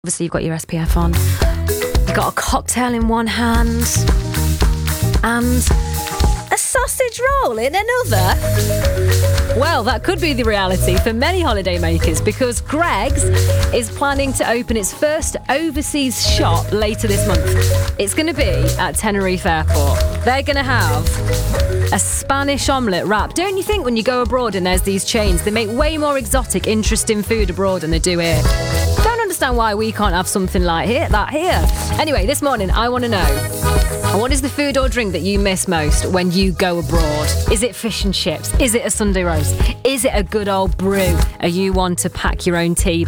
Obviously, you've got your SPF on. You've got a cocktail in one hand and a sausage roll in another. Well, that could be the reality for many holiday makers because Greggs is planning to open its first overseas shop later this month. It's going to be at Tenerife Airport. They're going to have a Spanish omelette wrap. Don't you think when you go abroad and there's these chains, they make way more exotic, interesting food abroad than they do here? Don't understand why we can't have something like that here. Anyway, this morning I want to know, what is the food or drink that you miss most when you go abroad? Is it fish and chips? Is it a Sunday roast? Is it a good old brew? Are you one to pack your own tea?